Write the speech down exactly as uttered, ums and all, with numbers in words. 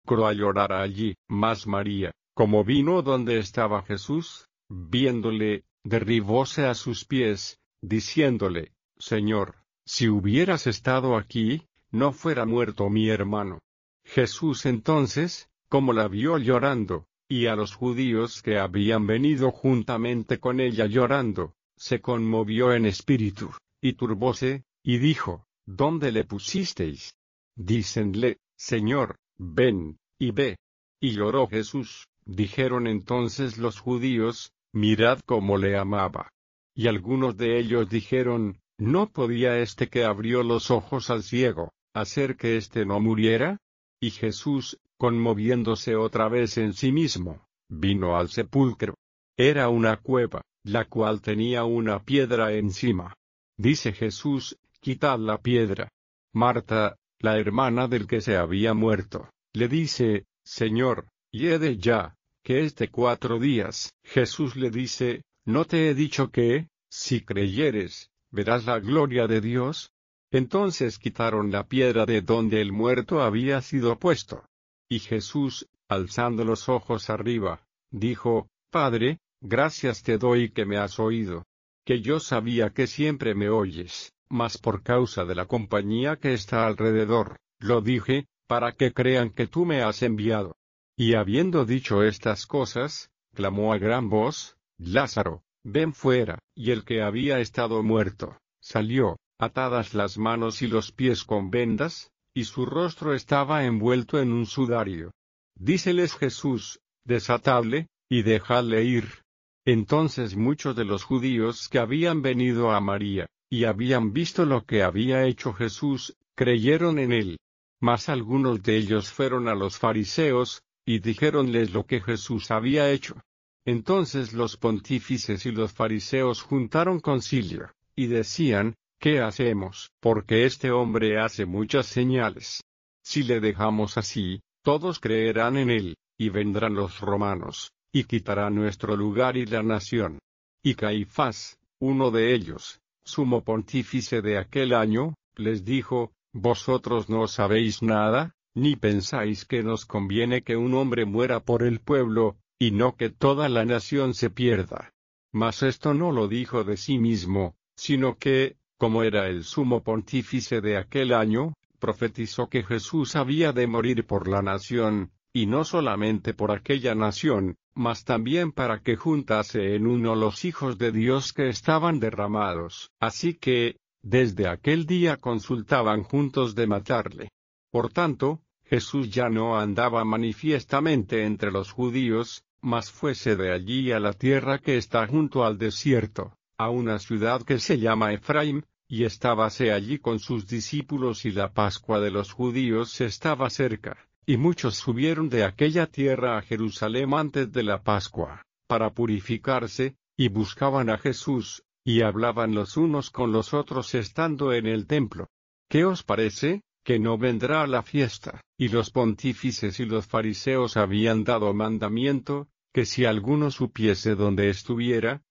a llorar allí. Mas María, como vino donde estaba Jesús, viéndole, derribóse a sus pies, diciéndole: Señor, si hubieras estado aquí, no fuera muerto mi hermano. Jesús entonces, como la vio llorando, y a los judíos que habían venido juntamente con ella llorando, se conmovió en espíritu, y turbóse, y dijo: ¿Dónde le pusisteis? Dícenle: Señor, ven, y ve. Y lloró Jesús. Dijeron entonces los judíos: Mirad cómo le amaba. Y algunos de ellos dijeron: ¿No podía este que abrió los ojos al ciego, hacer que éste no muriera? Y Jesús, conmoviéndose otra vez en sí mismo, vino al sepulcro. Era una cueva, la cual tenía una piedra encima. Dice Jesús: Quitad la piedra. Marta, la hermana del que se había muerto, le dice: Señor, hiede ya, que es de cuatro días. Jesús le dice: ¿No te he dicho que, si creyeres, verás la gloria de Dios? Entonces quitaron la piedra de donde el muerto había sido puesto. Y Jesús, alzando los ojos arriba, dijo: Padre, gracias te doy que me has oído. Que yo sabía que siempre me oyes, mas por causa de la compañía que está alrededor, lo dije, para que crean que tú me has enviado. Y habiendo dicho estas cosas, clamó a gran voz: Lázaro, ven fuera. Y el que había estado muerto, salió, atadas las manos y los pies con vendas, y su rostro estaba envuelto en un sudario. Díceles Jesús: Desatadle, y dejadle ir. Entonces muchos de los judíos que habían venido a María, y habían visto lo que había hecho Jesús, creyeron en él. Mas algunos de ellos fueron a los fariseos, y dijéronles lo que Jesús había hecho. Entonces los pontífices y los fariseos juntaron concilio, y decían: ¿Qué hacemos? Porque este hombre hace muchas señales. Si le dejamos así, todos creerán en él, y vendrán los romanos, y quitarán nuestro lugar y la nación. Y Caifás, uno de ellos, sumo pontífice de aquel año, les dijo: ¿Vosotros no sabéis nada, ni pensáis que nos conviene que un hombre muera por el pueblo, y no que toda la nación se pierda? Mas esto no lo dijo de sí mismo, sino que, como era el sumo pontífice de aquel año, profetizó que Jesús había de morir por la nación, y no solamente por aquella nación, mas también para que juntase en uno los hijos de Dios que estaban derramados. Así que, desde aquel día consultaban juntos de matarle. Por tanto, Jesús ya no andaba manifiestamente entre los judíos, mas fuese de allí a la tierra que está junto al desierto, a una ciudad que se llama Efraim, y estábase allí con sus discípulos, y la Pascua de los judíos estaba cerca, y muchos subieron de aquella tierra a Jerusalén antes de la Pascua, para purificarse, y buscaban a Jesús, y hablaban los unos con los otros estando en el templo. ¿Qué os parece? Que no vendrá a la fiesta. Y los pontífices y los fariseos habían dado mandamiento, que si alguno supiese dónde estuviera,